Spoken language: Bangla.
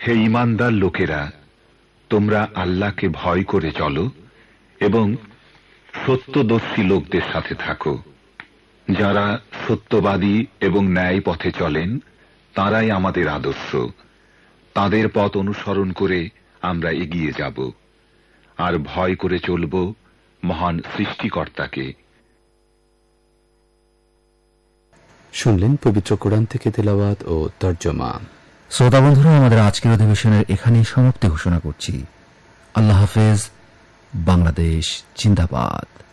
হে ঈমানদার লোকেরা, তোমরা আল্লাহকে ভয় করে চলো এবং সত্যদর্শী লোকদের সাথে থাকো। যারা সত্যবাদী এবং ন্যায় পথে চলেন তারাই আমাদের আদর্শ। তাদের পথ অনুসরণ করে আমরা এগিয়ে যাব আর ভয় করে চলব মহান সৃষ্টিকর্তাকে। শুনলেন পবিত্র কোরআন থেকে তেলাওয়াত ও তর্জমা। শ্রোতা বন্ধুরা, আমাদের আজকের অধিবেশনের এখানেই সমাপ্তি ঘোষণা করছি। আল্লাহ হাফেজ। বাংলাদেশ জিন্দাবাদ।